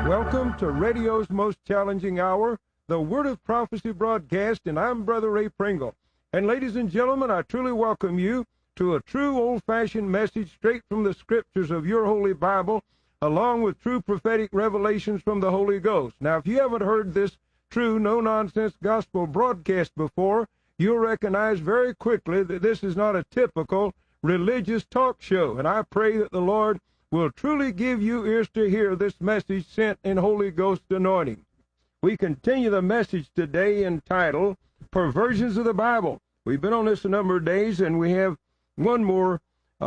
Welcome to radio's most challenging hour, the Word of Prophecy broadcast, and I'm Brother Ray Pringle. And ladies and gentlemen, I truly welcome you to a true old-fashioned message straight from the scriptures of your Holy Bible, along with true prophetic revelations from the Holy Ghost. Now, if you haven't heard this true, no-nonsense gospel broadcast before, you'll recognize very quickly that this is not a typical religious talk show, and I pray that the Lord will truly give you ears to hear this message sent in Holy Ghost anointing. We continue the message today entitled, Perversions of the Bible. We've been on this a number of days, and we have one more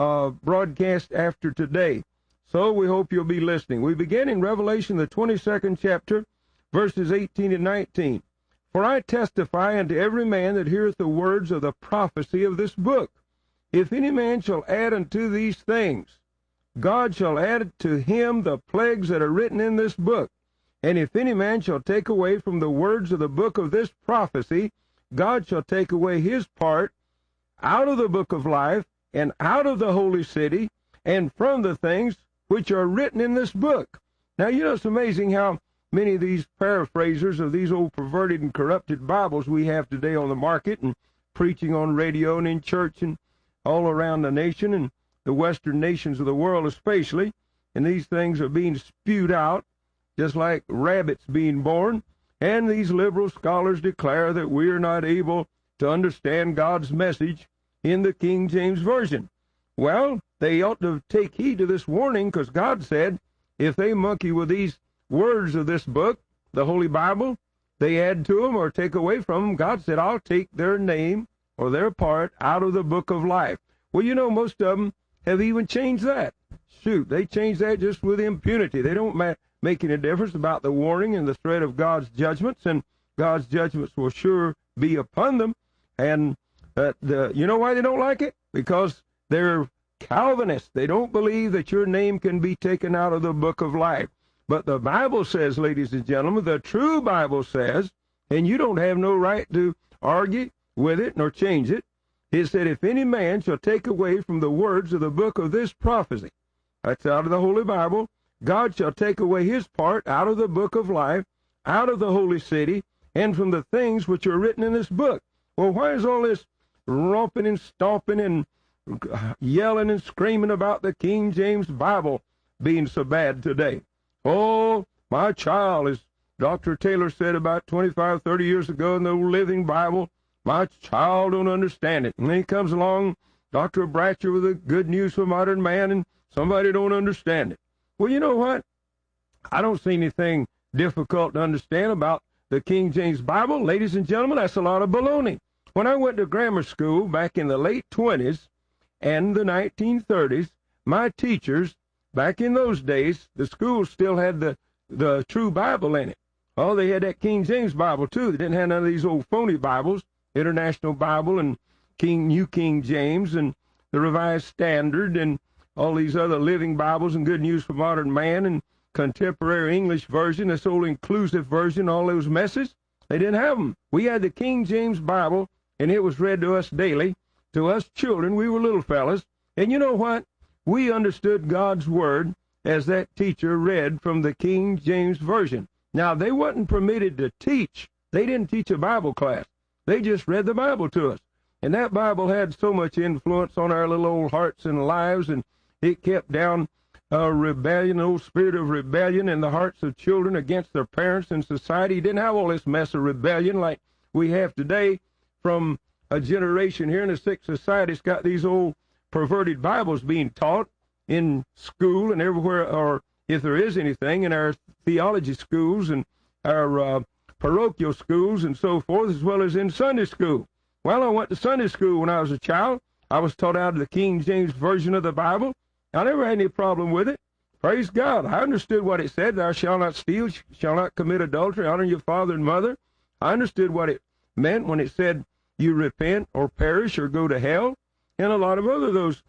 broadcast after today. So we hope you'll be listening. We begin in Revelation, the 22nd chapter, verses 18 and 19. For I testify unto every man that heareth the words of the prophecy of this book. If any man shall add unto these things, God shall add to him the plagues that are written in this book. And if any man shall take away from the words of the book of this prophecy, God shall take away his part out of the book of life, and out of the holy city, and from the things which are written in this book. Now, you know, it's amazing how many of these paraphrasers of these old perverted and corrupted Bibles we have today on the market, and preaching on radio and in church and all around the nation, and the western nations of the world especially, and these things are being spewed out just like rabbits being born, and these liberal scholars declare that we are not able to understand God's message in the King James Version. Well, they ought to take heed to this warning, because God said if they monkey with these words of this book, the Holy Bible, they add to them or take away from them, God said, I'll take their name or their part out of the book of life. Well, you know, most of them have even changed that. Shoot, they changed that just with impunity. They don't make any difference about the warning and the threat of God's judgments, and God's judgments will sure be upon them. And you know why they don't like it? Because they're Calvinists. They don't believe that your name can be taken out of the book of life. But the Bible says, ladies and gentlemen, the true Bible says, and you don't have no right to argue with it nor change it, it said, if any man shall take away from the words of the book of this prophecy, that's out of the Holy Bible, God shall take away his part out of the book of life, out of the holy city, and from the things which are written in this book. Well, why is all this romping and stomping and yelling and screaming about the King James Bible being so bad today? Oh, my child, as Dr. Taylor said about 25, 30 years ago in the old Living Bible, my child don't understand it. And then he comes along, Dr. Bratcher, with the good news for modern man, and somebody don't understand it. Well, you know what? I don't see anything difficult to understand about the King James Bible. Ladies and gentlemen, that's a lot of baloney. When I went to grammar school back in the late 20s and the 1930s, my teachers, back in those days, the school still had the true Bible in it. Oh, they had that King James Bible, too. They didn't have none of these old phony Bibles, International Bible and New King James and the Revised Standard and all these other Living Bibles and Good News for Modern Man and Contemporary English Version, this old inclusive version, all those messes. They didn't have them. We had the King James Bible, and it was read to us daily. To us children, we were little fellas. And you know what? We understood God's Word as that teacher read from the King James Version. Now, they wasn't permitted to teach. They didn't teach a Bible class. They just read the Bible to us. And that Bible had so much influence on our little old hearts and lives, and it kept down rebellion, the old spirit of rebellion in the hearts of children against their parents and society. It didn't have all this mess of rebellion like we have today from a generation here in the sick society. It's got these old perverted Bibles being taught in school and everywhere, or if there is anything, in our theology schools and our parochial schools and so forth, as well as in Sunday school. Well, I went to Sunday school when I was a child. I was taught out of the King James Version of the Bible. I never had any problem with it. Praise God. I understood what it said. Thou shalt not steal, shalt not commit adultery, honor your father and mother. I understood what it meant when it said you repent or perish or go to hell, and a lot of other those,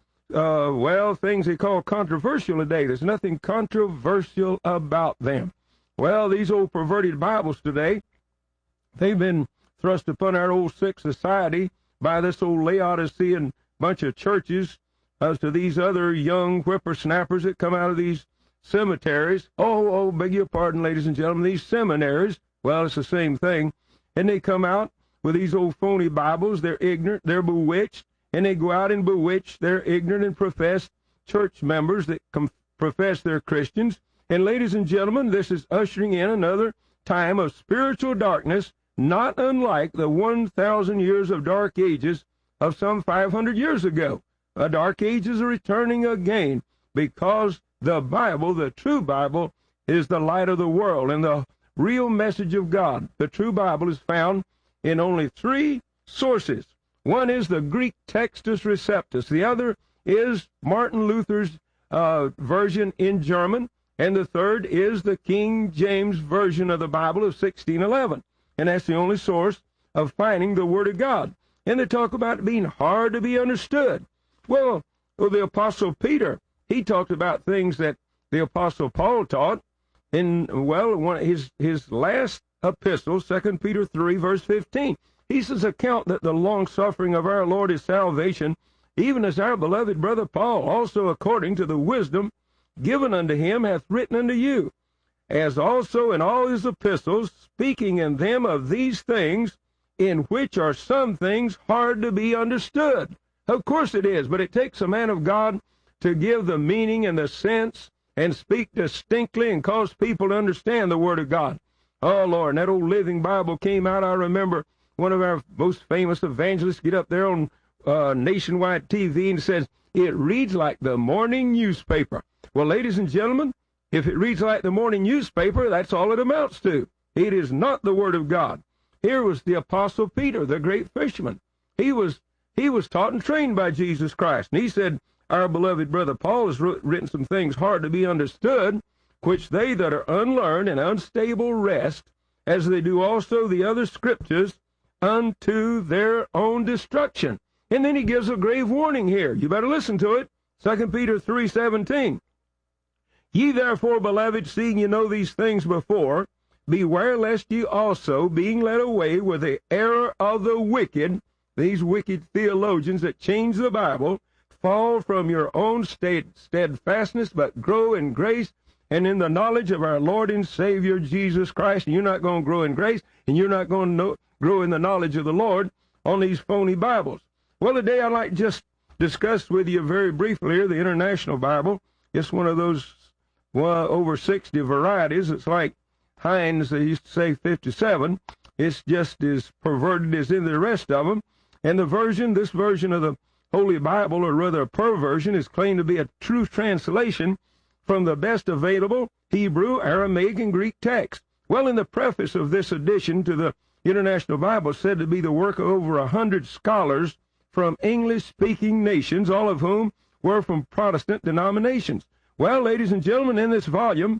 things they call controversial today. There's nothing controversial about them. Well, these old perverted Bibles today, they've been thrust upon our old sick society by this old Laodicean bunch of churches as to these other young whippersnappers that come out of these cemeteries. Beg your pardon, ladies and gentlemen, these seminaries. Well, it's the same thing. And they come out with these old phony Bibles. They're ignorant, they're bewitched, and they go out and bewitch their ignorant and professed church members that profess they're Christians. And ladies and gentlemen, this is ushering in another time of spiritual darkness, not unlike the 1,000 years of dark ages of some 500 years ago. The dark ages are returning again because the Bible, the true Bible, is the light of the world and the real message of God. The true Bible is found in only 3 sources. One is the Greek Textus Receptus. The other is Martin Luther's version in German. And the third is the King James Version of the Bible of 1611. And that's the only source of finding the Word of God. And they talk about it being hard to be understood. Well, the Apostle Peter, he talked about things that the Apostle Paul taught in, his last epistle, 2 Peter 3, verse 15. He says, account that the long-suffering of our Lord is salvation, even as our beloved brother Paul, also according to the wisdom given unto him, hath written unto you, as also in all his epistles, speaking in them of these things, in which are some things hard to be understood. Of course it is, but it takes a man of God to give the meaning and the sense and speak distinctly and cause people to understand the Word of God. Oh, Lord, and that old Living Bible came out. I remember one of our most famous evangelists get up there on nationwide TV and says, it reads like the morning newspaper. Well, ladies and gentlemen, if it reads like the morning newspaper, that's all it amounts to. It is not the Word of God. Here was the Apostle Peter, the great fisherman. He was taught and trained by Jesus Christ. And he said, our beloved brother Paul has written some things hard to be understood, which they that are unlearned and unstable wrest, as they do also the other scriptures, unto their own destruction. And then he gives a grave warning here. You better listen to it. 2 Peter 3:17. Ye therefore, beloved, seeing ye know these things before, beware lest ye also, being led away with the error of the wicked, these wicked theologians that change the Bible, fall from your own steadfastness, but grow in grace and in the knowledge of our Lord and Savior Jesus Christ. And you're not going to grow in grace, and you're not going to grow in the knowledge of the Lord on these phony Bibles. Well, today I'd like to just discuss with you very briefly here the International Bible. It's one of those over 60 varieties. It's like Heinz, they used to say 57. It's just as perverted as in the rest of them. And this version of the Holy Bible, or rather a perversion, is claimed to be a true translation from the best available Hebrew, Aramaic, and Greek text. Well, in the preface of this edition to the International Bible, said to be the work of over 100 scholars from English-speaking nations, all of whom were from Protestant denominations. Well, ladies and gentlemen, in this volume,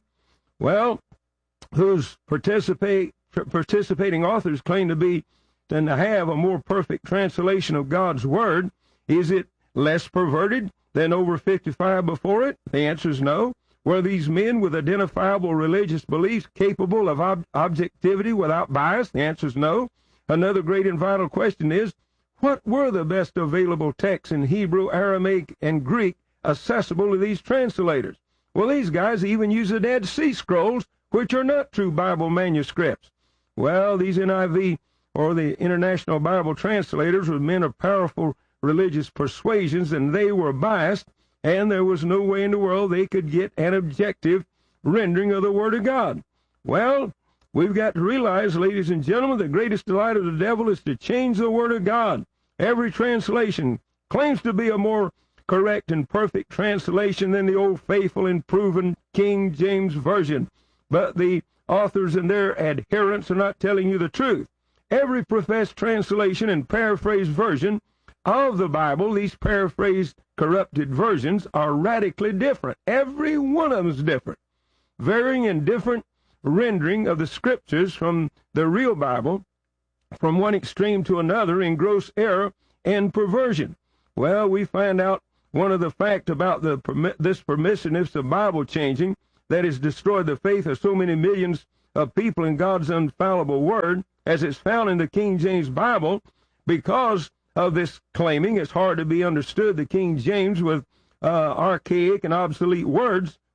whose participating authors claim to be and to have a more perfect translation of God's Word, is it less perverted than over 55 before it? The answer is no. Were these men with identifiable religious beliefs capable of objectivity without bias? The answer is no. Another great and vital question is, what were the best available texts in Hebrew, Aramaic, and Greek accessible to these translators? Well, these guys even use the Dead Sea Scrolls, which are not true Bible manuscripts. Well, these NIV, or the International Bible translators, were men of powerful religious persuasions, and they were biased, and there was no way in the world they could get an objective rendering of the Word of God. Well, we've got to realize, ladies and gentlemen, the greatest delight of the devil is to change the Word of God. Every translation claims to be a more correct and perfect translation than the old faithful and proven King James Version. But the authors and their adherents are not telling you the truth. Every professed translation and paraphrased version of the Bible, these paraphrased, corrupted versions, are radically different. Every one of them is different, varying in different rendering of the Scriptures from the real Bible, from one extreme to another, in gross error and perversion. Well, we find out one of the facts about this permissiveness of Bible changing that has destroyed the faith of so many millions of people in God's infallible Word, as it's found in the King James Bible. Because of this claiming it's hard to be understood, the King James, with archaic and obsolete words,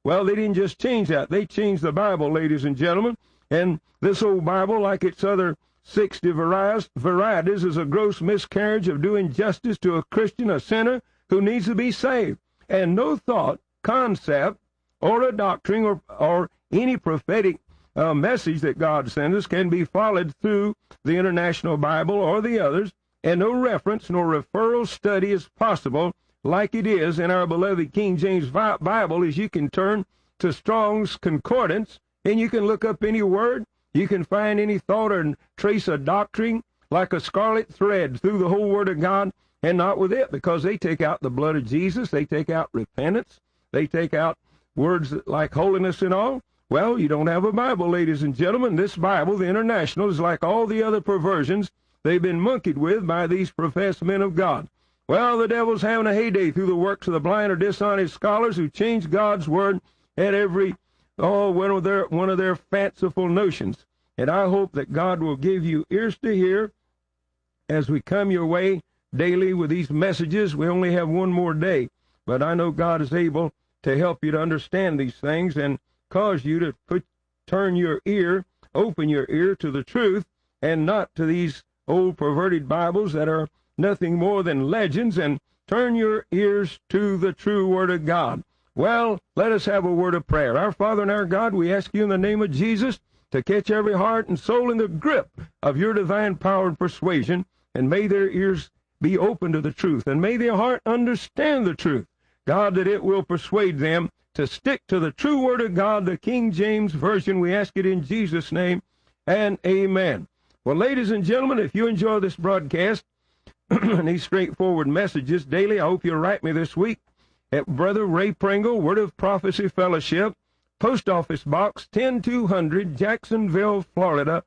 Well, they didn't just change that. They changed the Bible, ladies and gentlemen. And this old Bible, like its other 60 varieties, is a gross miscarriage of doing justice to a Christian, a sinner who needs to be saved. And no thought, concept, or a doctrine or any prophetic message that God sends us can be followed through the International Bible or the others, and no reference nor referral study is possible like it is in our beloved King James Bible, as you can turn to Strong's Concordance, and you can look up any word, you can find any thought or trace a doctrine like a scarlet thread through the whole Word of God, and not with it, because they take out the blood of Jesus, they take out repentance, they take out words like holiness and all. Well, you don't have a Bible, ladies and gentlemen. This Bible, the International, is like all the other perversions they've been monkeyed with by these professed men of God. Well, the devil's having a heyday through the works of the blind or dishonest scholars who change God's word at every, one of their fanciful notions. And I hope that God will give you ears to hear as we come your way daily with these messages. We only have one more day, but I know God is able to help you to understand these things and cause you to open your ear to the truth and not to these old perverted Bibles that are nothing more than legends, and turn your ears to the true Word of God. Well, let us have a word of prayer. Our Father and our God, we ask you in the name of Jesus to catch every heart and soul in the grip of your divine power and persuasion, and may their ears be open to the truth, and may their heart understand the truth, God, that it will persuade them to stick to the true Word of God, the King James Version. We ask it in Jesus' name, and amen. Well, ladies and gentlemen, if you enjoy this broadcast, and these straightforward messages daily, I hope you'll write me this week at Brother Ray Pringle, Word of Prophecy Fellowship, Post Office Box 10200, Jacksonville, Florida,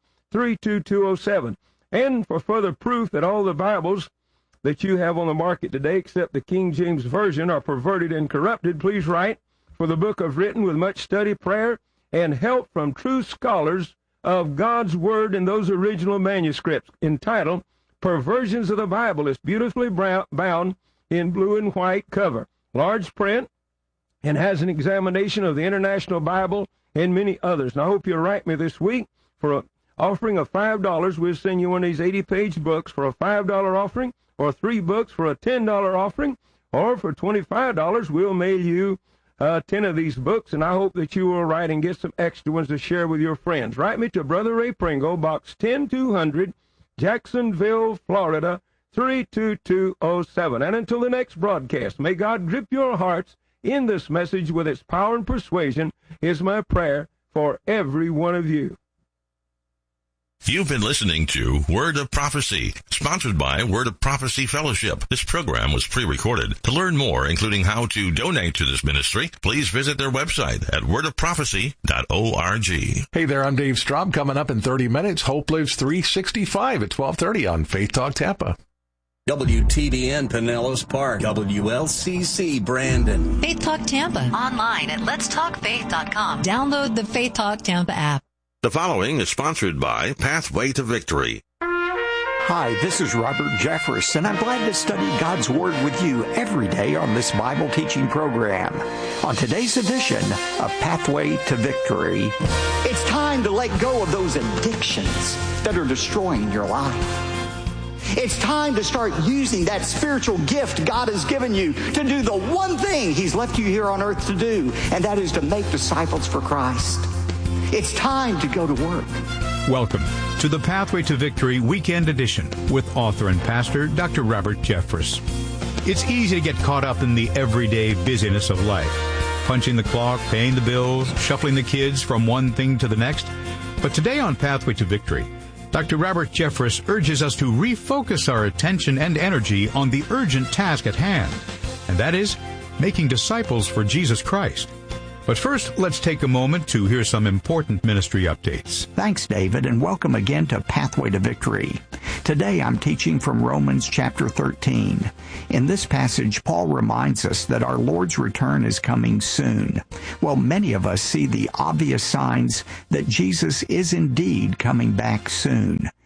32207. And for further proof that all the Bibles that you have on the market today, except the King James Version, are perverted and corrupted, please write for the book of Written with much study, prayer, and help from true scholars of God's Word in those original manuscripts, entitled Perversions of the Bible. It's beautifully bound in blue and white cover, large print, and has an examination of the International Bible and many others. And I hope you'll write me this week for an offering of $5. We'll send you one of these 80-page books for a $5 offering, or 3 books for a $10 offering, or for $25, we'll mail you 10 of these books, and I hope that you will write and get some extra ones to share with your friends. Write me to Brother Ray Pringle, Box 10200, Jacksonville, Florida, 32207. And until the next broadcast, may God grip your hearts in this message with its power and persuasion, is my prayer for every one of you. You've been listening to Word of Prophecy, sponsored by Word of Prophecy Fellowship. This program was pre-recorded. To learn more, including how to donate to this ministry, please visit their website at wordofprophecy.org. Hey there, I'm Dave Straub. Coming up in 30 minutes, Hope Lives 365 at 12:30 on Faith Talk Tampa. WTBN Pinellas Park, WLCC Brandon. Faith Talk Tampa, online at letstalkfaith.com. Download the Faith Talk Tampa app. The following is sponsored by Pathway to Victory. Hi, this is Robert Jeffress, and I'm glad to study God's Word with you every day on this Bible teaching program. On today's edition of Pathway to Victory, it's time to let go of those addictions that are destroying your life. It's time to start using that spiritual gift God has given you to do the one thing He's left you here on earth to do, and that is to make disciples for Christ. It's time to go to work. Welcome to the Pathway to Victory Weekend Edition with author and pastor Dr. Robert Jeffress. It's easy to get caught up in the everyday busyness of life, punching the clock, paying the bills, shuffling the kids from one thing to the next. But today on Pathway to Victory, Dr. Robert Jeffress urges us to refocus our attention and energy on the urgent task at hand, and that is making disciples for Jesus Christ. But first, let's take a moment to hear some important ministry updates. Thanks, David, and welcome again to Pathway to Victory. Today I'm teaching from Romans chapter 13. In this passage, Paul reminds us that our Lord's return is coming soon. Well, many of us see the obvious signs that Jesus is indeed coming back soon.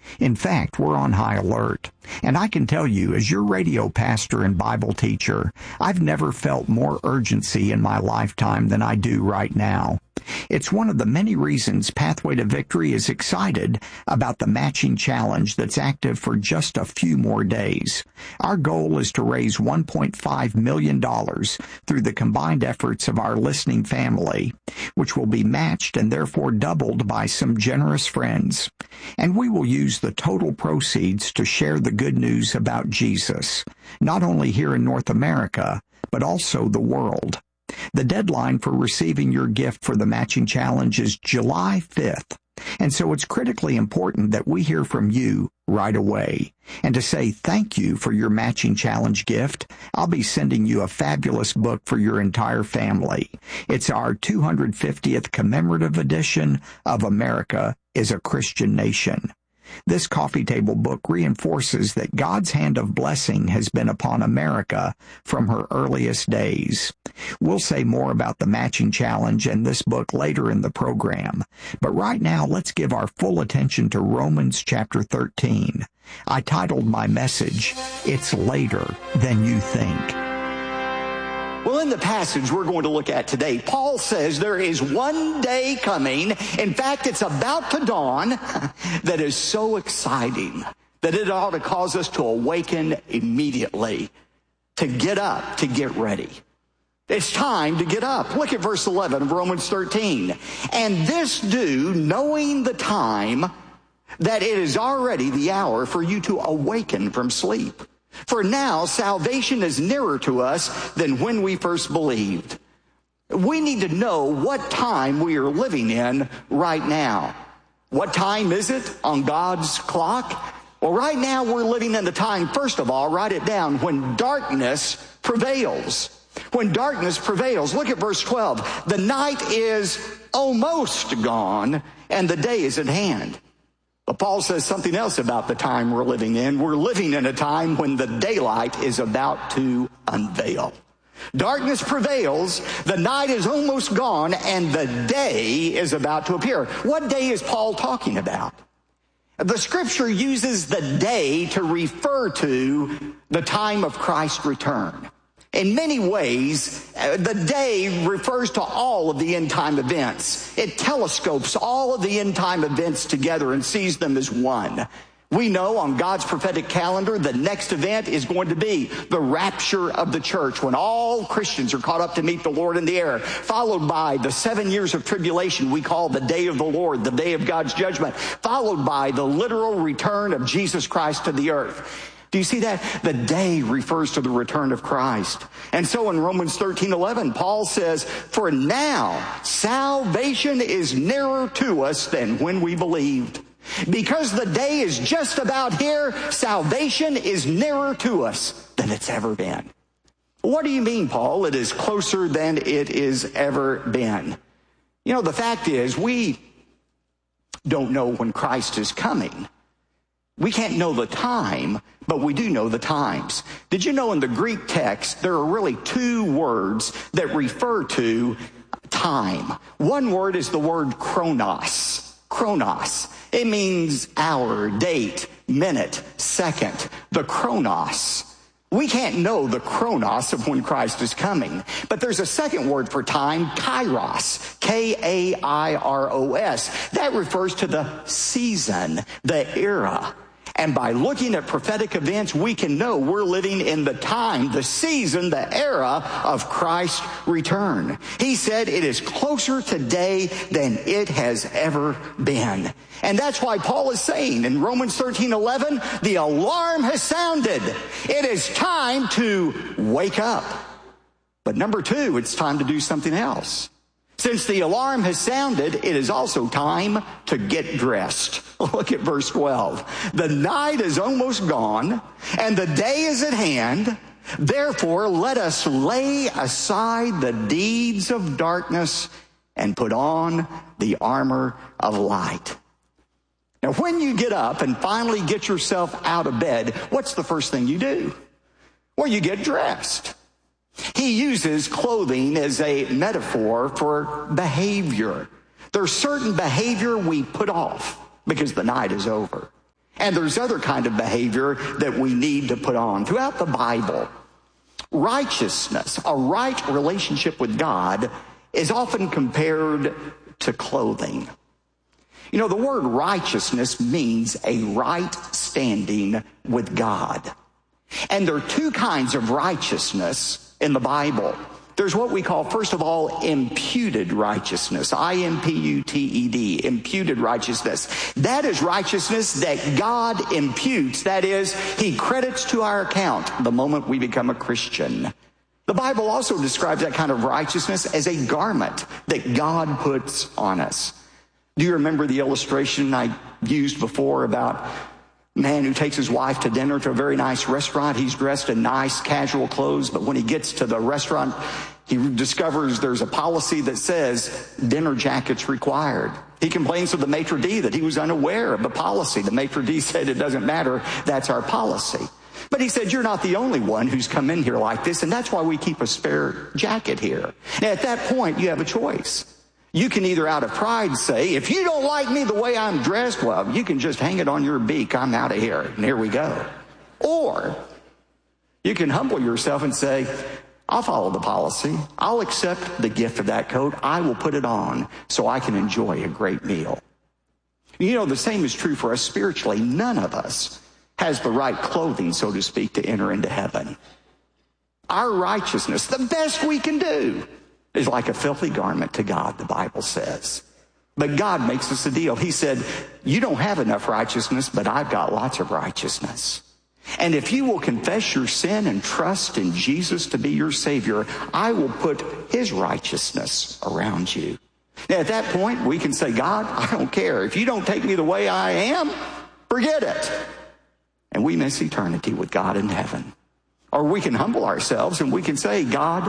In fact, we're on high alert. And I can tell you, as your radio pastor and Bible teacher, I've never felt more urgency in my lifetime than I do right now. It's one of the many reasons Pathway to Victory is excited about the matching challenge that's active for just a few more days. Our goal is to raise $1.5 million through the combined efforts of our listening family, which will be matched and therefore doubled by some generous friends. And we will use the total proceeds to share the good news about Jesus, not only here in North America, but also the world. The deadline for receiving your gift for the matching challenge is July 5th, and so it's critically important that we hear from you right away. And to say thank you for your matching challenge gift, I'll be sending you a fabulous book for your entire family. It's our 250th commemorative edition of America is a Christian Nation. This coffee table book reinforces that God's hand of blessing has been upon America from her earliest days. We'll say more about the matching challenge and this book later in the program, but right now let's give our full attention to Romans chapter 13. I titled my message, It's Later Than You Think. Well, in the passage we're going to look at today, Paul says there is one day coming, in fact, it's about to dawn, that is so exciting that it ought to cause us to awaken immediately, to get up, to get ready. It's time to get up. Look at verse 11 of Romans 13. And this do, knowing the time, that it is already the hour for you to awaken from sleep. For now, salvation is nearer to us than when we first believed. We need to know what time we are living in right now. What time is it on God's clock? Well, right now we're living in the time, first of all, write it down, when darkness prevails. When darkness prevails. Look at verse 12. The night is almost gone and the day is at hand. But Paul says something else about the time we're living in. We're living in a time when the daylight is about to unveil. Darkness prevails, the night is almost gone, and the day is about to appear. What day is Paul talking about? The scripture uses the day to refer to the time of Christ's return. In many ways, the day refers to all of the end-time events. It telescopes all of the end-time events together and sees them as one. We know on God's prophetic calendar, the next event is going to be the rapture of the church, when all Christians are caught up to meet the Lord in the air, followed by the 7 years of tribulation we call the day of the Lord, the day of God's judgment, followed by the literal return of Jesus Christ to the earth. Do you see that? The day refers to the return of Christ. And so in Romans 13:11, Paul says, for now salvation is nearer to us than when we believed. Because the day is just about here, salvation is nearer to us than it's ever been. What do you mean, Paul? It is closer than it is ever been. You know, the fact is, we don't know when Christ is coming. We can't know the time, but we do know the times. Did you know in the Greek text, there are really two words that refer to time. One word is the word chronos. Chronos. It means hour, date, minute, second. The chronos. We can't know the chronos of when Christ is coming. But there's a second word for time, kairos. K-A-I-R-O-S. That refers to the season, the era. And by looking at prophetic events, we can know we're living in the time, the season, the era of Christ's return. He said it is closer today than it has ever been. And that's why Paul is saying in Romans 13:11, the alarm has sounded. It is time to wake up. But number two, it's time to do something else. Since the alarm has sounded, it is also time to get dressed. Look at verse 12. The night is almost gone, and the day is at hand. Therefore, let us lay aside the deeds of darkness and put on the armor of light. Now, when you get up and finally get yourself out of bed, what's the first thing you do? Well, you get dressed. He uses clothing as a metaphor for behavior. There's certain behavior we put off because the night is over. And there's other kind of behavior that we need to put on. Throughout the Bible, righteousness, a right relationship with God, is often compared to clothing. You know, the word righteousness means a right standing with God. And there are two kinds of righteousness in the Bible. There's what we call, first of all, imputed righteousness. I-M-P-U-T-E-D, imputed righteousness. That is righteousness that God imputes. That is, He credits to our account the moment we become a Christian. The Bible also describes that kind of righteousness as a garment that God puts on us. Do you remember the illustration I used before about a man who takes his wife to dinner to a very nice restaurant? He's dressed in nice casual clothes, but when he gets to the restaurant, he discovers there's a policy that says dinner jackets required. He complains to the maitre d' that he was unaware of the policy. The maitre d' said it doesn't matter, that's our policy. But he said, you're not the only one who's come in here like this, and that's why we keep a spare jacket here. Now, at that point, you have a choice. You can either out of pride say, if you don't like me the way I'm dressed, well, you can just hang it on your beak. I'm out of here. And here we go. Or you can humble yourself and say, I'll follow the policy. I'll accept the gift of that coat. I will put it on so I can enjoy a great meal. You know, the same is true for us spiritually. None of us has the right clothing, so to speak, to enter into heaven. Our righteousness, the best we can do, is like a filthy garment to God, the Bible says. But God makes us a deal. He said, you don't have enough righteousness, but I've got lots of righteousness. And if you will confess your sin and trust in Jesus to be your Savior, I will put His righteousness around you. Now, at that point, we can say, God, I don't care. If you don't take me the way I am, forget it. And we miss eternity with God in heaven. Or we can humble ourselves and we can say, God,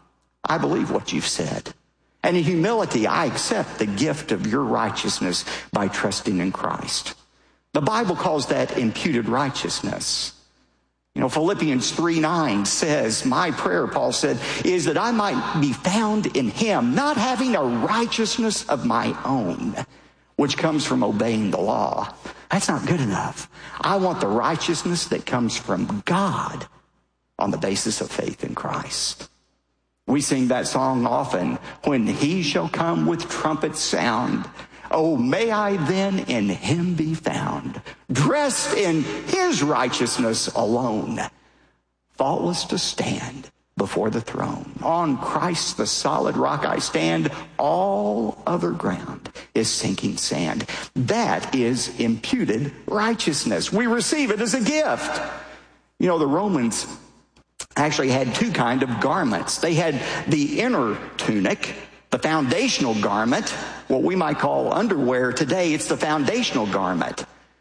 I believe what you've said. And in humility, I accept the gift of your righteousness by trusting in Christ. The Bible calls that imputed righteousness. You know, Philippians 3:9 says, my prayer, Paul said, is that I might be found in Him, not having a righteousness of my own, which comes from obeying the law. That's not good enough. I want the righteousness that comes from God on the basis of faith in Christ. We sing that song often, when He shall come with trumpet sound. Oh, may I then in Him be found, dressed in His righteousness alone, faultless to stand before the throne. On Christ the solid rock I stand, all other ground is sinking sand. That is imputed righteousness. We receive it as a gift. You know, the Romans actually had two kinds of garments. They had the inner tunic, the foundational garment, what we might call underwear today. It's the foundational garment.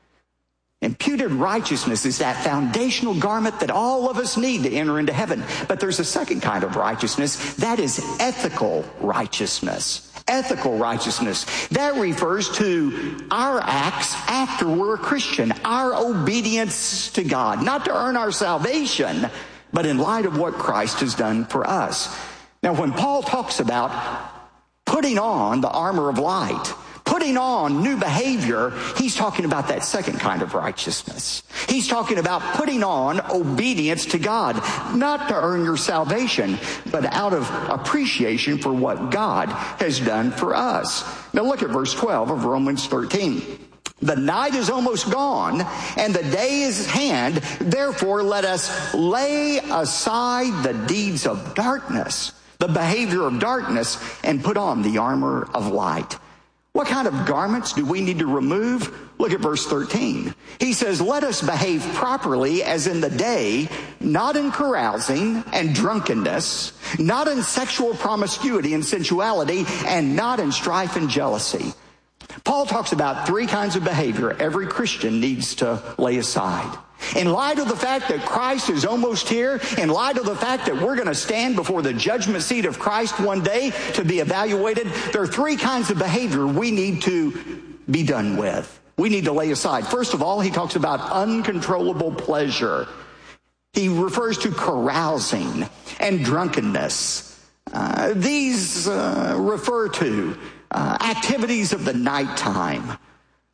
Imputed righteousness is that foundational garment that all of us need to enter into heaven. But there's a second kind of righteousness. That is ethical righteousness. Ethical righteousness. That refers to our acts after we're a Christian, our obedience to God, not to earn our salvation, but in light of what Christ has done for us. Now, when Paul talks about putting on the armor of light, putting on new behavior, he's talking about that second kind of righteousness. He's talking about putting on obedience to God, not to earn your salvation, but out of appreciation for what God has done for us. Now look at verse 12 of Romans 13. The night is almost gone, and the day is at hand. Therefore, let us lay aside the deeds of darkness, the behavior of darkness, and put on the armor of light. What kind of garments do we need to remove? Look at verse 13. He says, let us behave properly as in the day, not in carousing and drunkenness, not in sexual promiscuity and sensuality, and not in strife and jealousy. Paul talks about three kinds of behavior every Christian needs to lay aside. In light of the fact that Christ is almost here, in light of the fact that we're going to stand before the judgment seat of Christ one day to be evaluated, there are three kinds of behavior we need to be done with. We need to lay aside. First of all, he talks about uncontrollable pleasure. He refers to carousing and drunkenness. These refer to activities of the nighttime.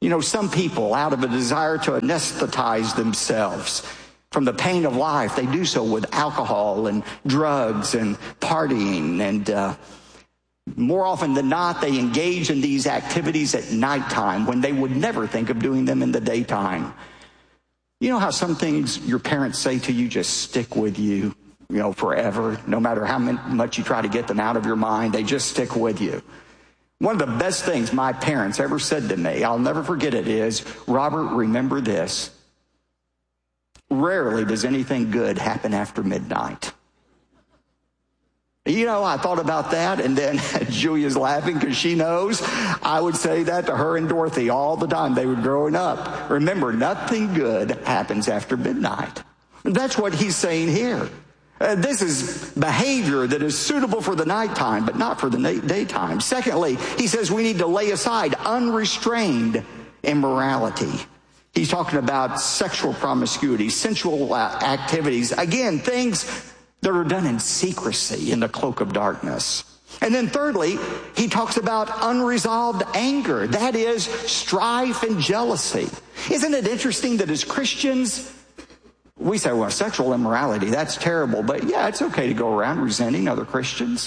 You know, some people, out of a desire to anesthetize themselves from the pain of life, they do so with alcohol and drugs and partying. And more often than not, they engage in these activities at nighttime when they would never think of doing them in the daytime. You know how some things your parents say to you just stick with you, forever? No matter how much you try to get them out of your mind, they just stick with you. One of the best things my parents ever said to me, I'll never forget it, is, Robert, remember this. Rarely does anything good happen after midnight. I thought about that, and then Julia's laughing because she knows I would say that to her and Dorothy all the time. They were growing up. Remember, nothing good happens after midnight. That's what he's saying here. This is behavior that is suitable for the nighttime, but not for the daytime. Secondly, he says we need to lay aside unrestrained immorality. He's talking about sexual promiscuity, sensual activities. Again, things that are done in secrecy in the cloak of darkness. And then thirdly, he talks about unresolved anger. That is strife and jealousy. Isn't it interesting that as Christians, we say, well, sexual immorality, that's terrible. But yeah, it's okay to go around resenting other Christians.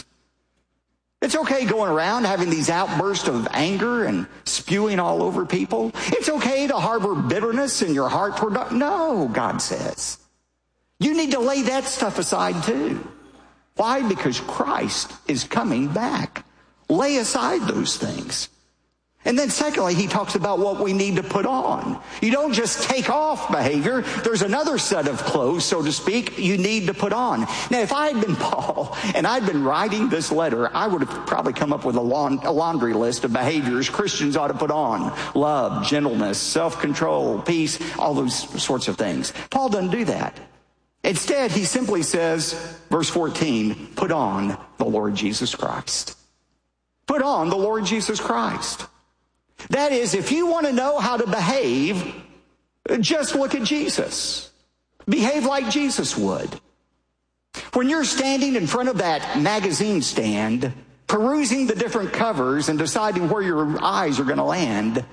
It's okay going around having these outbursts of anger and spewing all over people. It's okay to harbor bitterness in your heart toward God. No, God says. You need to lay that stuff aside too. Why? Because Christ is coming back. Lay aside those things. And then secondly, he talks about what we need to put on. You don't just take off behavior. There's another set of clothes, so to speak, you need to put on. Now, if I had been Paul and I'd been writing this letter, I would have probably come up with a laundry list of behaviors Christians ought to put on. Love, gentleness, self-control, peace, all those sorts of things. Paul doesn't do that. Instead, he simply says, verse 14, put on the Lord Jesus Christ. Put on the Lord Jesus Christ. That is, if you want to know how to behave, just look at Jesus. Behave like Jesus would. When you're standing in front of that magazine stand, perusing the different covers and deciding where your eyes are going to land,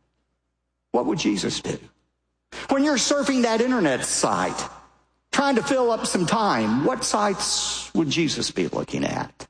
what would Jesus do? When you're surfing that internet site, trying to fill up some time, what sites would Jesus be looking at?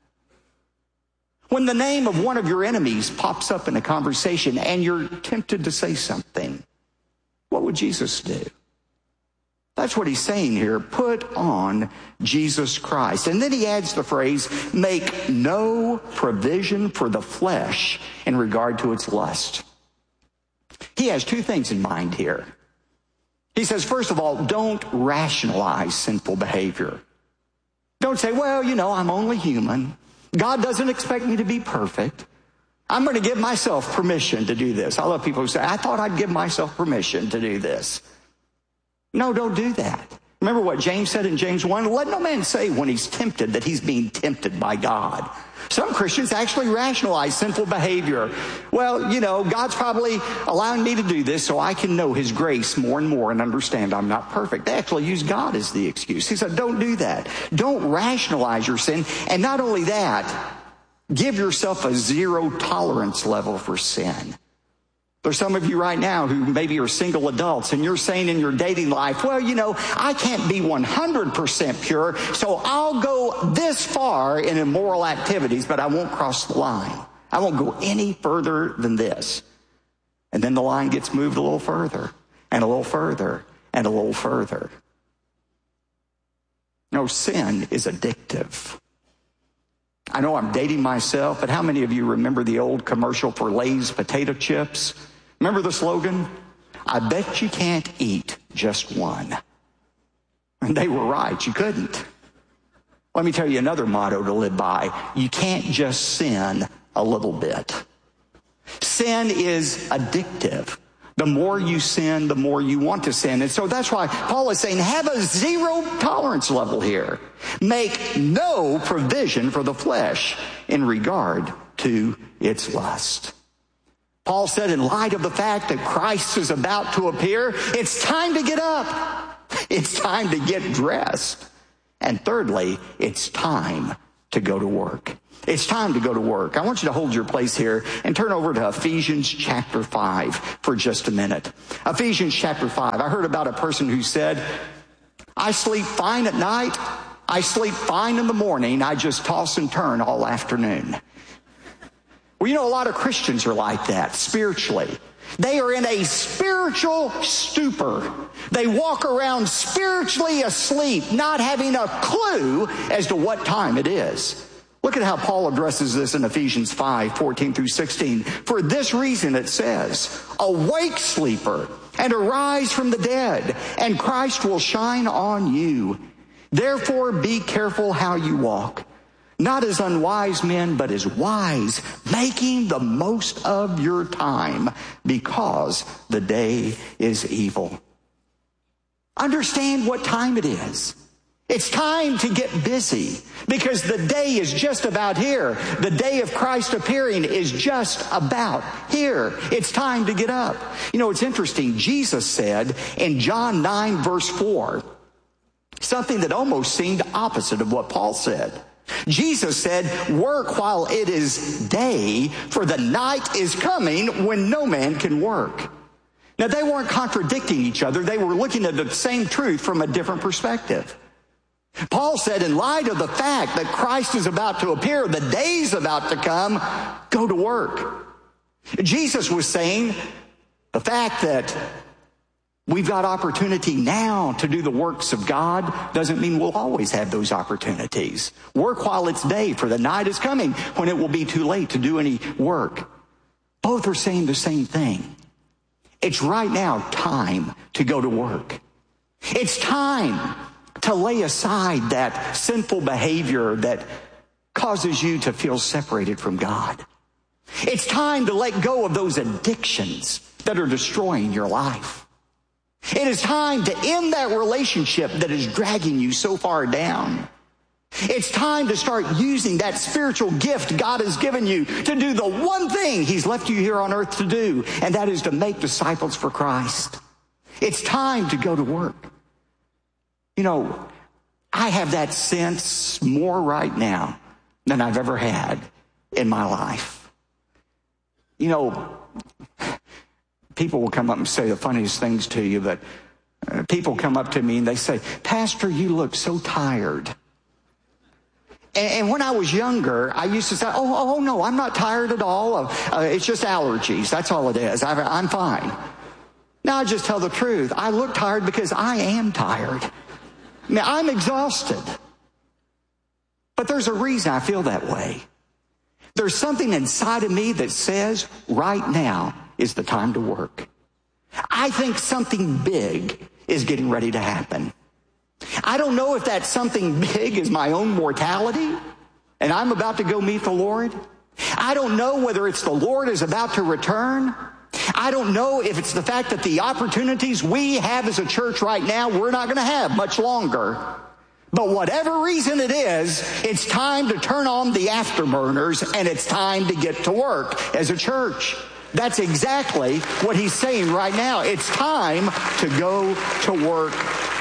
When the name of one of your enemies pops up in a conversation and you're tempted to say something, what would Jesus do? That's what he's saying here. Put on Jesus Christ. And then he adds the phrase, make no provision for the flesh in regard to its lust. He has two things in mind here. He says, first of all, don't rationalize sinful behavior. Don't say, well, I'm only human. God doesn't expect me to be perfect. I'm going to give myself permission to do this. I love people who say, I thought I'd give myself permission to do this. No, don't do that. Remember what James said in James 1? Let no man say when he's tempted that he's being tempted by God. Some Christians actually rationalize sinful behavior. Well, God's probably allowing me to do this so I can know his grace more and more and understand I'm not perfect. They actually use God as the excuse. He said, don't do that. Don't rationalize your sin. And not only that, give yourself a zero tolerance level for sin. There's some of you right now who maybe are single adults and you're saying in your dating life, well, I can't be 100% pure, so I'll go this far in immoral activities, but I won't cross the line. I won't go any further than this. And then the line gets moved a little further and a little further and a little further. No, sin is addictive. I know I'm dating myself, but how many of you remember the old commercial for Lay's potato chips? Remember the slogan? I bet you can't eat just one. And they were right. You couldn't. Let me tell you another motto to live by. You can't just sin a little bit. Sin is addictive. The more you sin, the more you want to sin. And so that's why Paul is saying, have a zero tolerance level here. Make no provision for the flesh in regard to its lust. Paul said, in light of the fact that Christ is about to appear, it's time to get up. It's time to get dressed. And thirdly, it's time to go to work. It's time to go to work. I want you to hold your place here and turn over to Ephesians chapter 5 for just a minute. Ephesians chapter 5. I heard about a person who said, I sleep fine at night. I sleep fine in the morning. I just toss and turn all afternoon. Well, you know, a lot of Christians are like that spiritually. They are in a spiritual stupor. They walk around spiritually asleep, not having a clue as to what time it is. Look at how Paul addresses this in Ephesians 5:14 through 16. For this reason it says, awake, sleeper, and arise from the dead, and Christ will shine on you. Therefore be careful how you walk, not as unwise men, but as wise, making the most of your time, because the day is evil. Understand what time it is. It's time to get busy, because the day is just about here. The day of Christ appearing is just about here. It's time to get up. You know, it's interesting. Jesus said in John 9 verse 4, something that almost seemed opposite of what Paul said. Jesus said, work while it is day, for the night is coming when no man can work. Now, they weren't contradicting each other. They were looking at the same truth from a different perspective. Paul said, in light of the fact that Christ is about to appear, the day's about to come, go to work. Jesus was saying the fact that we've got opportunity now to do the works of God doesn't mean we'll always have those opportunities. Work while it's day, for the night is coming when it will be too late to do any work. Both are saying the same thing. It's right now time to go to work. It's time to lay aside that sinful behavior that causes you to feel separated from God. It's time to let go of those addictions that are destroying your life. It is time to end that relationship that is dragging you so far down. It's time to start using that spiritual gift God has given you to do the one thing He's left you here on earth to do, and that is to make disciples for Christ. It's time to go to work. You know, I have that sense more right now than I've ever had in my life. You know, people will come up and say the funniest things to you, but people come up to me and they say, Pastor, you look so tired. And when I was younger, I used to say, oh no, I'm not tired at all. It's just allergies. That's all it is. I'm fine. Now I just tell the truth. I look tired because I am tired. I mean, I'm exhausted. But there's a reason I feel that way. There's something inside of me that says right now is the time to work. I think something big is getting ready to happen. I don't know if that something big is my own mortality and I'm about to go meet the Lord. I don't know whether it's the Lord is about to return. I don't know if it's the fact that the opportunities we have as a church right now, we're not going to have much longer. But whatever reason it is, it's time to turn on the afterburners and it's time to get to work as a church. That's exactly what he's saying right now. It's time to go to work.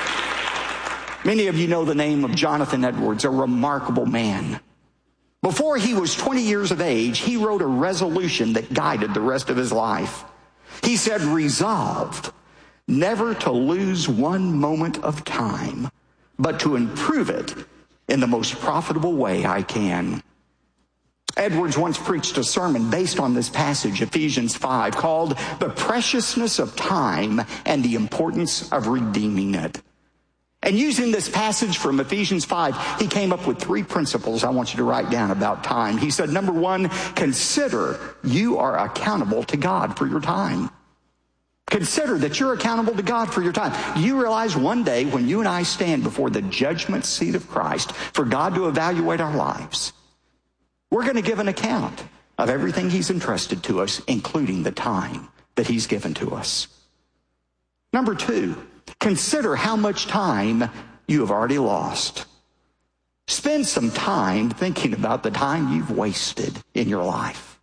Many of you know the name of Jonathan Edwards, a remarkable man. Before he was 20 years of age, he wrote a resolution that guided the rest of his life. He said, resolved never to lose one moment of time, but to improve it in the most profitable way I can. Edwards once preached a sermon based on this passage, Ephesians 5, called The Preciousness of Time and the Importance of Redeeming It. And using this passage from Ephesians 5, he came up with 3 principles I want you to write down about time. He said, number 1, consider you are accountable to God for your time. Consider that you're accountable to God for your time. Do you realize one day when you and I stand before the judgment seat of Christ for God to evaluate our lives, we're going to give an account of everything He's entrusted to us, including the time that He's given to us. Number 2, consider how much time you have already lost. Spend some time thinking about the time you've wasted in your life.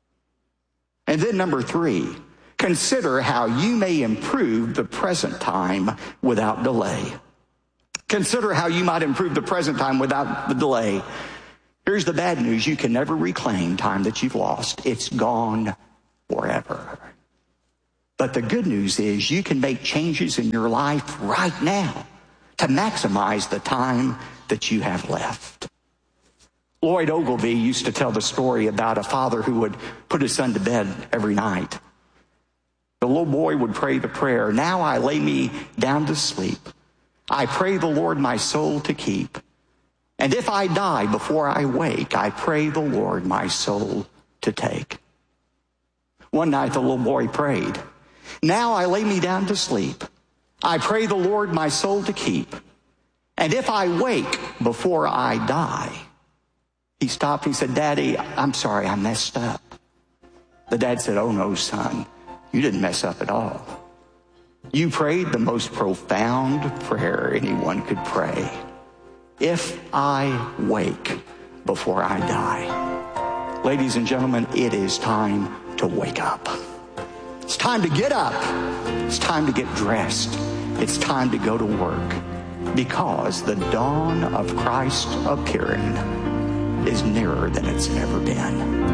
And then number 3, consider how you may improve the present time without delay. Consider how you might improve the present time without the delay. Here's the bad news. You can never reclaim time that you've lost. It's gone forever. But the good news is you can make changes in your life right now to maximize the time that you have left. Lloyd Ogilvie used to tell the story about a father who would put his son to bed every night. The little boy would pray the prayer, "Now I lay me down to sleep. I pray the Lord my soul to keep. And if I die before I wake, I pray the Lord my soul to take." One night the little boy prayed, "Now I lay me down to sleep. I pray the Lord my soul to keep. And if I wake before I die." He stopped. He said, "Daddy, I'm sorry, I messed up." The dad said, "Oh no, son, you didn't mess up at all. You prayed the most profound prayer anyone could pray. If I wake before I die." Ladies and gentlemen, it is time to wake up. It's time to get up. It's time to get dressed. It's time to go to work, because the dawn of Christ appearing is nearer than it's ever been.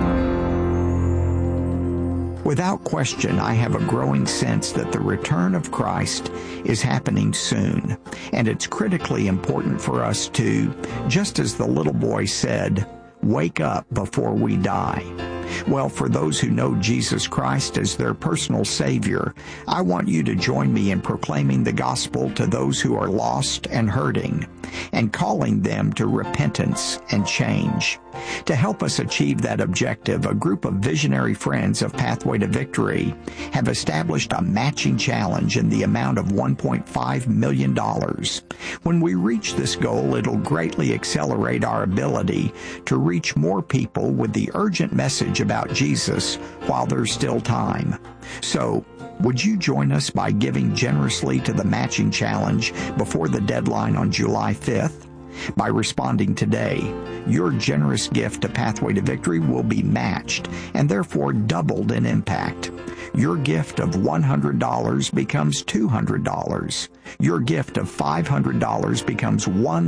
Without question, I have a growing sense that the return of Christ is happening soon, and it's critically important for us to, just as the little boy said, wake up before we die. Well, for those who know Jesus Christ as their personal Savior, I want you to join me in proclaiming the gospel to those who are lost and hurting, and calling them to repentance and change. To help us achieve that objective, a group of visionary friends of Pathway to Victory have established a matching challenge in the amount of $1.5 million. When we reach this goal, it'll greatly accelerate our ability to reach more people with the urgent message about Jesus while there's still time. So, would you join us by giving generously to the matching challenge before the deadline on July 5th? By responding today, your generous gift to Pathway to Victory will be matched and therefore doubled in impact. Your gift of $100 becomes $200. Your gift of $500 becomes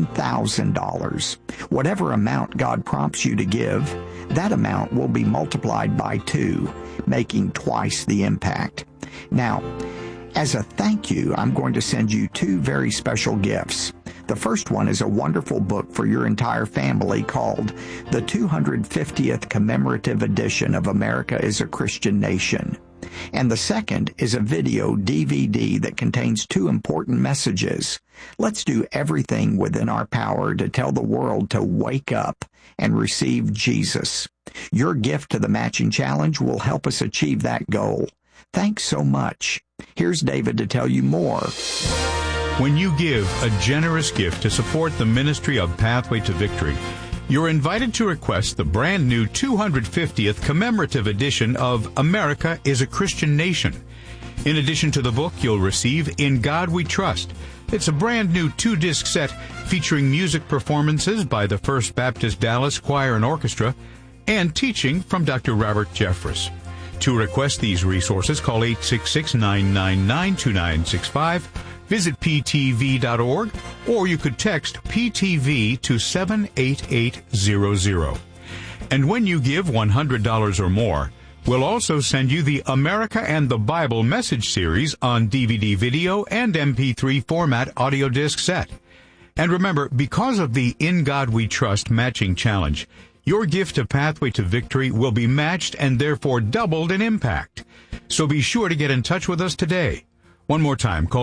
$1,000. Whatever amount God prompts you to give, that amount will be multiplied by 2, making twice the impact. Now, as a thank you, I'm going to send you 2 very special gifts. The first one is a wonderful book for your entire family called The 250th Commemorative Edition of America is a Christian Nation. And the second is a video DVD that contains 2 important messages. Let's do everything within our power to tell the world to wake up and receive Jesus. Your gift to the matching challenge will help us achieve that goal. Thanks so much. Here's David to tell you more. When you give a generous gift to support the ministry of Pathway to Victory, you're invited to request the brand new 250th commemorative edition of America is a Christian Nation. In addition to the book, you'll receive In God We Trust. It's a brand new 2-disc set featuring music performances by the First Baptist Dallas Choir and Orchestra and teaching from Dr. Robert Jeffress. To request these resources, call 866-999-2965, visit ptv.org, or you could text PTV to 78800. And when you give $100 or more, we'll also send you the America and the Bible message series on DVD video and MP3 format audio disc set. And remember, because of the In God We Trust matching challenge, your gift to Pathway to Victory will be matched and therefore doubled in impact. So be sure to get in touch with us today. One more time, call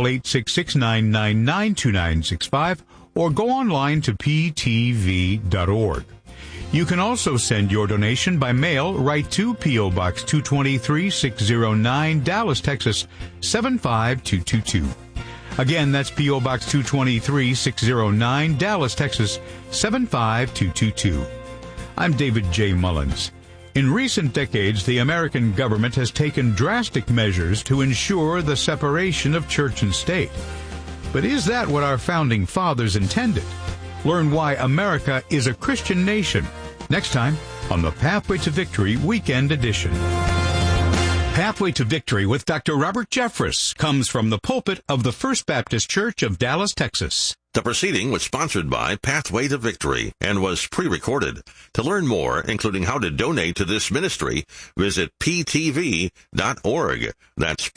866-999-2965 or go online to ptv.org. You can also send your donation by mail right to P.O. Box 223, 609, Dallas, Texas, 75222. Again, that's P.O. Box 223, 609, Dallas, Texas, 75222. I'm David J. Mullins. In recent decades, the American government has taken drastic measures to ensure the separation of church and state. But is that what our founding fathers intended? Learn why America is a Christian nation next time on the Pathway to Victory Weekend Edition. Pathway to Victory with Dr. Robert Jeffress comes from the pulpit of the First Baptist Church of Dallas, Texas. The proceeding was sponsored by Pathway to Victory and was pre-recorded. To learn more, including how to donate to this ministry, visit ptv.org. That's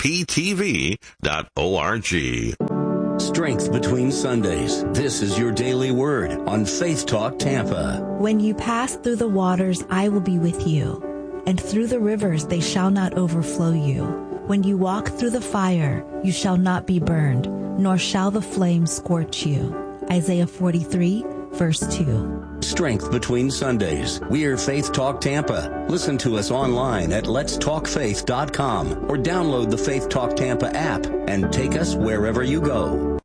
ptv.org. Strength between Sundays. This is your daily word on Faith Talk Tampa. When you pass through the waters, I will be with you, and through the rivers they shall not overflow you. When you walk through the fire, you shall not be burned, nor shall the flame scorch you. Isaiah 43, verse 2. Strength between Sundays. We're Faith Talk Tampa. Listen to us online at letstalkfaith.com or download the Faith Talk Tampa app and take us wherever you go.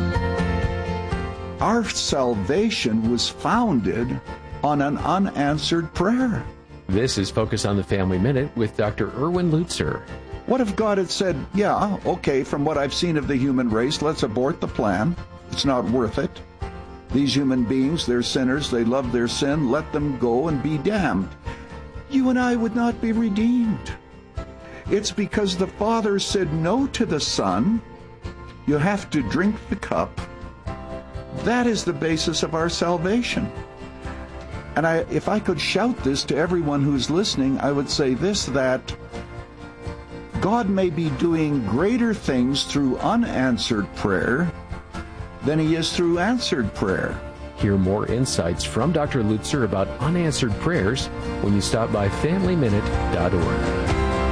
Our salvation was founded on an unanswered prayer. This is Focus on the Family Minute with Dr. Erwin Lutzer. What if God had said, yeah, okay, from what I've seen of the human race, let's abort the plan. It's not worth it. These human beings, they're sinners, they love their sin, let them go and be damned. You and I would not be redeemed. It's because the Father said no to the Son. You have to drink the cup. That is the basis of our salvation. And if I could shout this to everyone who's listening, I would say this, that God may be doing greater things through unanswered prayer than he is through answered prayer. Hear more insights from Dr. Lutzer about unanswered prayers when you stop by FamilyMinute.org.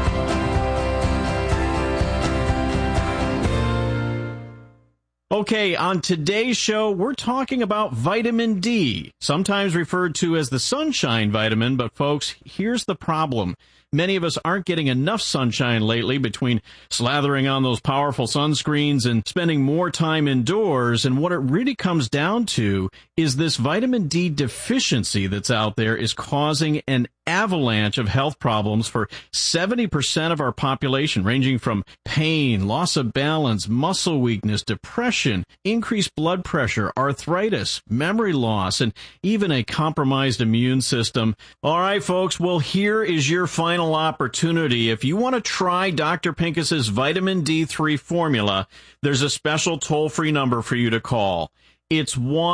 Okay, on today's show, we're talking about vitamin D, sometimes referred to as the sunshine vitamin, but folks, here's the problem. Many of us aren't getting enough sunshine lately between slathering on those powerful sunscreens and spending more time indoors, and what it really comes down to is this vitamin D deficiency that's out there is causing an avalanche of health problems for 70% of our population, ranging from pain, loss of balance, muscle weakness, depression, increased blood pressure, arthritis, memory loss, and even a compromised immune system. All right, folks, well, here is your final opportunity. If you want to try Dr. Pincus's vitamin D3 formula, there's a special toll-free number for you to call. It's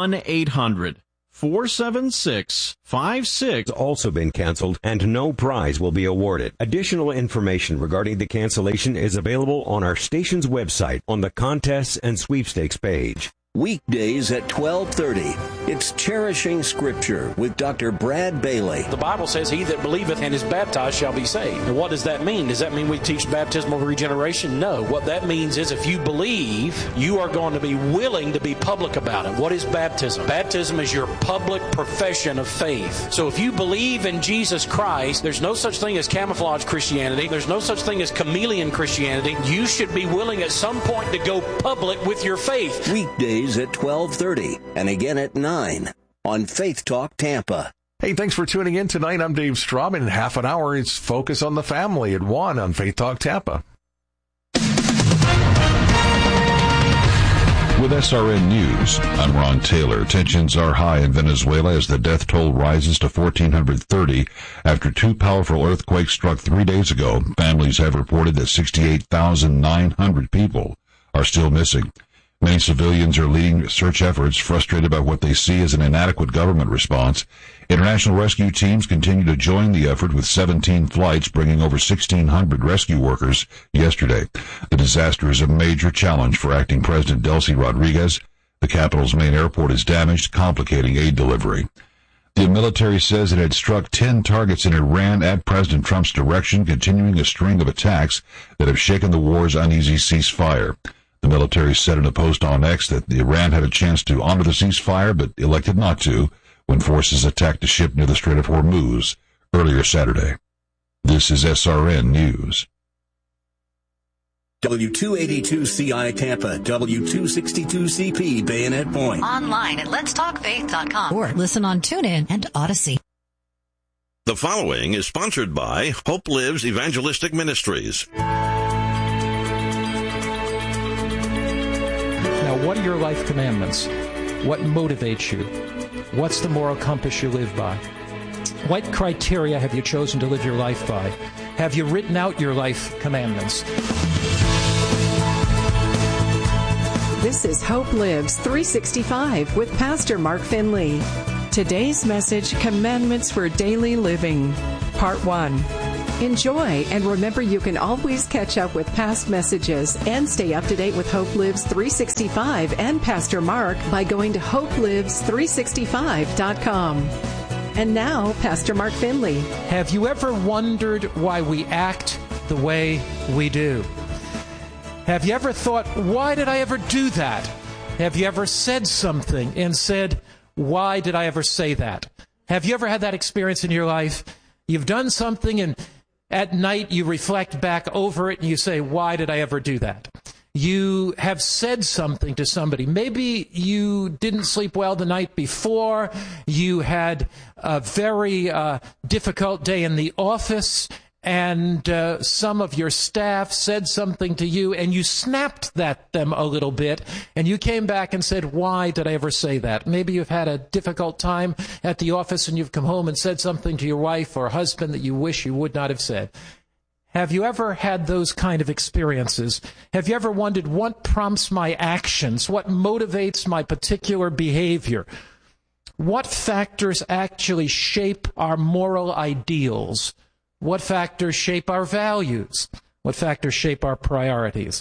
1-800-476-56... also been canceled, and no prize will be awarded. Additional information regarding the cancellation is available on our station's website on the contests and sweepstakes page. Weekdays at 12:30. It's Cherishing Scripture with Dr. Brad Bailey. The Bible says, he that believeth and is baptized shall be saved. And what does that mean? Does that mean we teach baptismal regeneration? No. What that means is if you believe, you are going to be willing to be public about it. What is baptism? Baptism is your public profession of faith. So if you believe in Jesus Christ, there's no such thing as camouflage Christianity. There's no such thing as chameleon Christianity. You should be willing at some point to go public with your faith. Weekdays at 12:30 and again at 9 on Faith Talk Tampa. Hey, thanks for tuning in tonight. I'm Dave Straub. In half an hour, it's Focus on the Family at 1 on Faith Talk Tampa. With SRN News, I'm Ron Taylor. Tensions are high in Venezuela as the death toll rises to 1,430 after two powerful earthquakes struck 3 days ago. Families have reported that 68,900 people are still missing. Many civilians are leading search efforts, frustrated by what they see as an inadequate government response. International rescue teams continue to join the effort with 17 flights, bringing over 1,600 rescue workers yesterday. The disaster is a major challenge for acting President Delcy Rodriguez. The capital's main airport is damaged, complicating aid delivery. The military says it had struck 10 targets in Iran at President Trump's direction, continuing a string of attacks that have shaken the war's uneasy ceasefire. The military said in a post on X that Iran had a chance to honor the ceasefire, but elected not to when forces attacked a ship near the Strait of Hormuz earlier Saturday. This is SRN News. W282CI Tampa, W262CP Bayonet Point. Online at letstalkfaith.com or listen on TuneIn and Odyssey. The following is sponsored by Hope Lives Evangelistic Ministries. Now, what are your life commandments? What motivates you? What's the moral compass you live by? What criteria have you chosen to live your life by? Have you written out your life commandments? This is Hope Lives 365 with Pastor Mark Finley. Today's message, Commandments for Daily Living, Part 1. Enjoy, and remember you can always catch up with past messages and stay up to date with Hope Lives 365 and Pastor Mark by going to hopelives365.com. And now, Pastor Mark Finley. Have you ever wondered why we act the way we do? Have you ever thought, why did I ever do that? Have you ever said something and said, why did I ever say that? Have you ever had that experience in your life? You've done something and at night you reflect back over it and you say, why did I ever do that? You have said something to somebody. Maybe you didn't sleep well the night before. You had a very difficult day in the office, and some of your staff said something to you, and you snapped at them a little bit, and you came back and said, why did I ever say that? Maybe you've had a difficult time at the office, and you've come home and said something to your wife or husband that you wish you would not have said. Have you ever had those kind of experiences? Have you ever wondered what prompts my actions? What motivates my particular behavior? What factors actually shape our moral ideals? What factors shape our values? What factors shape our priorities?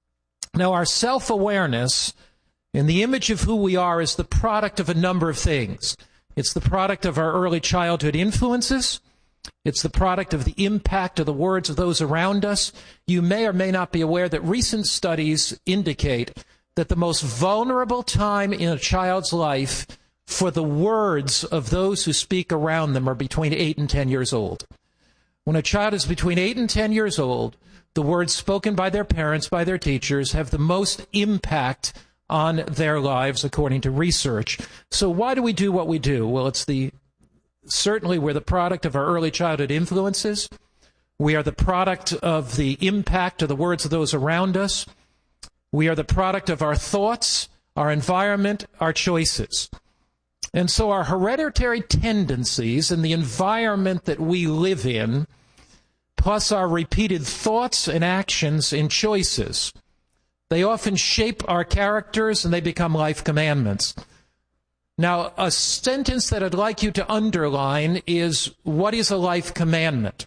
Now, our self-awareness in the image of who we are is the product of a number of things. It's the product of our early childhood influences. It's the product of the impact of the words of those around us. You may or may not be aware that recent studies indicate that the most vulnerable time in a child's life for the words of those who speak around them are between 8 and 10 years old. When a child is between 8 and 10 years old, the words spoken by their parents, by their teachers, have the most impact on their lives, according to research. So why do we do what we do? Well, certainly we're the product of our early childhood influences. We are the product of the impact of the words of those around us. We are the product of our thoughts, our environment, our choices. And so our hereditary tendencies and the environment that we live in, plus our repeated thoughts and actions and choices, they often shape our characters and they become life commandments. Now, a sentence that I'd like you to underline is, what is a life commandment?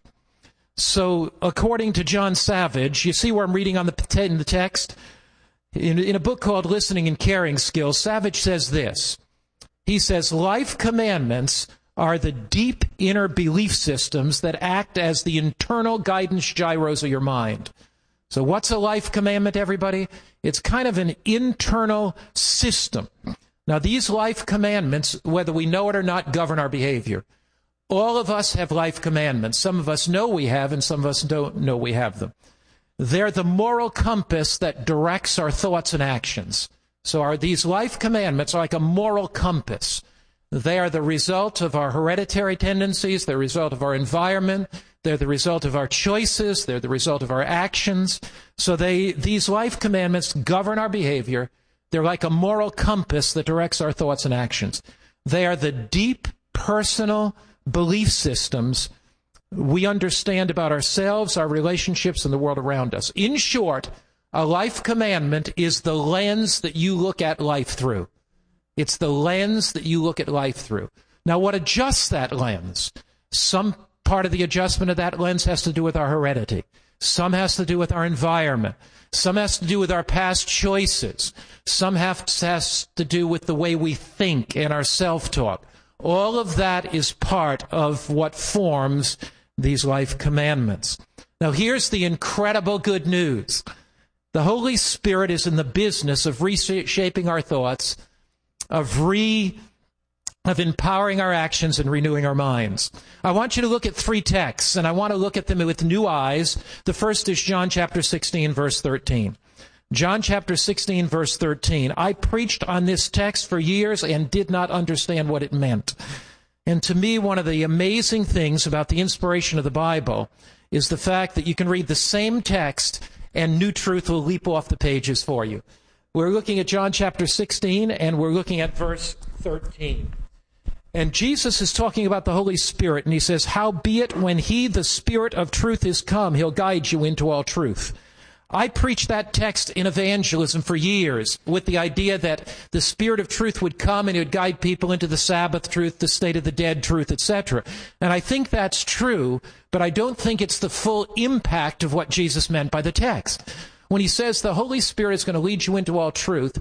So, according to John Savage, you see where I'm reading in the text? In a book called Listening and Caring Skills, Savage says this. He says, life commandments are the deep inner belief systems that act as the internal guidance gyros of your mind. So what's a life commandment, everybody? It's kind of an internal system. Now, these life commandments, whether we know it or not, govern our behavior. All of us have life commandments. Some of us know we have, and some of us don't know we have them. They're the moral compass that directs our thoughts and actions. So these life commandments are like a moral compass. They are the result of our hereditary tendencies. They're the result of our environment. They're the result of our choices. They're the result of our actions. So these life commandments govern our behavior. They're like a moral compass that directs our thoughts and actions. They are the deep personal belief systems we understand about ourselves, our relationships, and the world around us. In short, a life commandment is the lens that you look at life through. It's the lens that you look at life through. Now, what adjusts that lens? Some part of the adjustment of that lens has to do with our heredity. Some has to do with our environment. Some has to do with our past choices. Some has to do with the way we think and our self-talk. All of that is part of what forms these life commandments. Now, here's the incredible good news. The Holy Spirit is in the business of reshaping our thoughts, of empowering our actions and renewing our minds. I want you to look at 3 texts, and I want to look at them with new eyes. The first is John chapter 16, verse 13. John chapter 16, verse 13. I preached on this text for years and did not understand what it meant. And to me, one of the amazing things about the inspiration of the Bible is the fact that you can read the same text and new truth will leap off the pages for you. We're looking at John chapter 16, and we're looking at verse 13. And Jesus is talking about the Holy Spirit, and he says, howbeit when he, the Spirit of truth, is come, he'll guide you into all truth. I preached that text in evangelism for years with the idea that the Spirit of truth would come and it would guide people into the Sabbath truth, the state of the dead truth, etc. And I think that's true, but I don't think it's the full impact of what Jesus meant by the text. When he says the Holy Spirit is going to lead you into all truth,